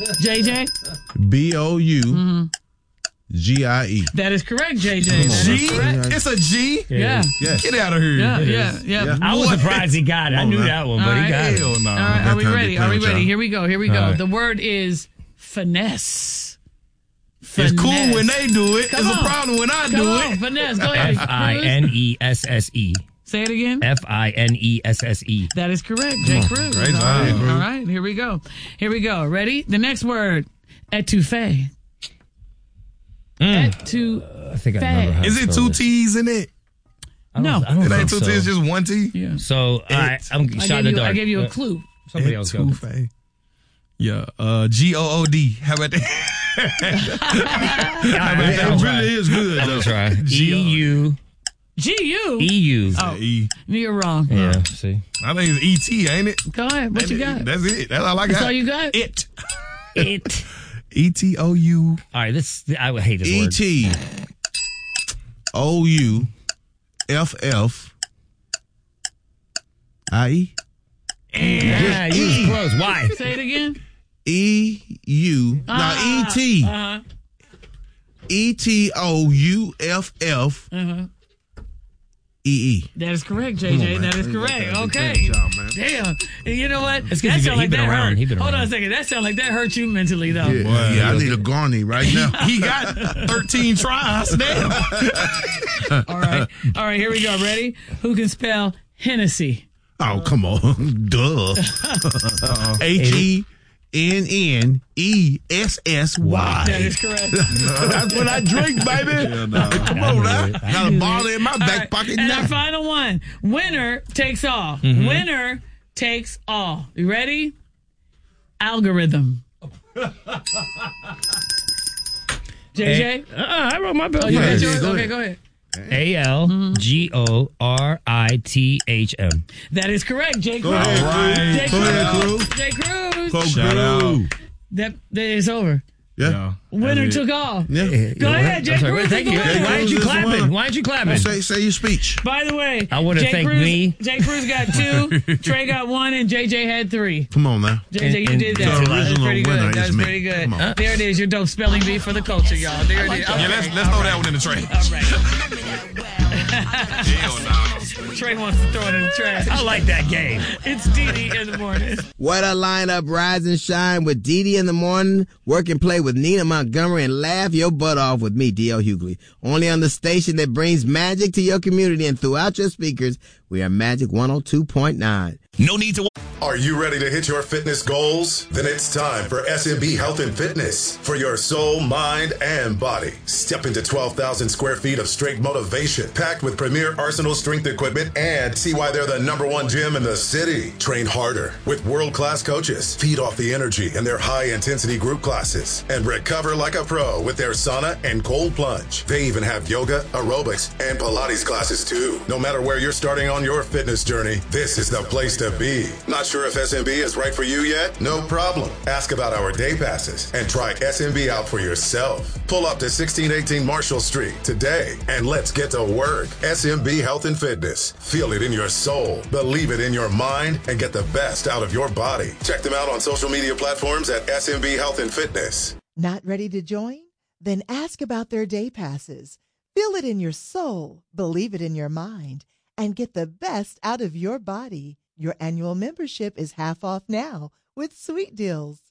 JJ? BOUGIE. That is correct, JJ. G? It's a G? Yeah. Yes. Get out of here. Yeah. I was surprised he got it. I knew that one, but he got it. Hell no. All right, are we time to ready? be playing with y'all. Here we go. right. The word is finesse. It's cool when they do it. Come It's on. a problem when I Come do on, it. finesse. Go ahead. Finesse. Say it again. Finesse. That is correct, Jay Cruz. Great All job. right. All right, here we go. Ready? The next word, etouffee. Etouffee. I think I remember how Is to it spell two this. T's in it? No. I don't It think ain't two so. T's, just one T? Yeah. So I'm shot in the dark. I gave you a clue. Somebody else go. Etouffee. Yeah, GOOD. How about that? It really is good, though. That's right. EU. GU. EU. Oh, E. you're wrong. Yeah, see. I think it's ET, ain't it? Go ahead. What you got? That's it. That's all I got. That's all you got? It. It. ETOU. All right, I would hate this word. ETOUFFIE. Yeah, you was close. Why? Say it again. EU. Now, ET. ETOUFFEE. That is correct, JJ. That is correct. Okay. Good job, man. Damn. You know what? It's 'cause That he sound like been that around. hurt. He been Hold on around. a second. That sound like that hurt you mentally, though. Yeah, I need a Garney right now. He got 13 tries. Damn. All right. Here we go. Ready? Who can spell Hennessy? Oh, come on. Duh. HENNESSY. That is correct. That's what I drink, baby. Come on now. Got a bottle in my All back right. pocket And now. our final one. Winner takes all. Winner takes all. You ready? Algorithm. JJ? I wrote my bill. Oh, you got ahead. yours? Go Okay, ahead. go ahead. ALGORITHM. That is correct, Jay Cruz. Go ahead, Right. Jay Go ahead, Cruz. Cruz. Jay Cruz. Go, Shout Cruz. out. That is over. Yeah. Winner took all. Yeah. Go ahead, Jay Cruz. Thank is you. the winner. Why aren't you Cruz is the clapping? winner. Why aren't you clapping? Say your speech. By the way, I wanna Jay thank Cruz, me. Jay Cruz got 2, Trey got 1, and JJ had 3. Come on now. JJ, you And did the that. That was original pretty winner good. That is was me. pretty good. Come on. There it is. Your dope spelling bee for the culture, y'all. There it is. Yeah, let's throw that one in the trash. All right. Hell no. Trey wants to throw it in the trash. I like that game. It's Dee in the morning. What a lineup, rise and shine with Dee in the morning, work and play with Nina Montgomery, and laugh your butt off with me, D.L. Hughley. Only on the station that brings magic to your community and throughout your speakers. We are Magic 102.9. No need to. Are you ready to hit your fitness goals? Then it's time for SMB Health and Fitness for your soul, mind, and body. Step into 12,000 square feet of straight motivation, packed with premier Arsenal strength equipment, and see why they're the #1 gym in the city. Train harder with world-class coaches. Feed off the energy in their high-intensity group classes, and recover like a pro with their sauna and cold plunge. They even have yoga, aerobics, and Pilates classes too. No matter where you're starting on your fitness journey, this is the place to be. Not sure if SMB is right for you yet? No problem. Ask about our day passes and try SMB out for yourself. Pull up to 1618 Marshall Street today and let's get to work. SMB Health and Fitness. Feel it in your soul, believe it in your mind, and get the best out of your body. Check them out on social media platforms at SMB Health and Fitness. Not ready to join? Then ask about their day passes. Feel it in your soul, believe it in your mind, and get the best out of your body. Your annual membership is half off now with sweet deals.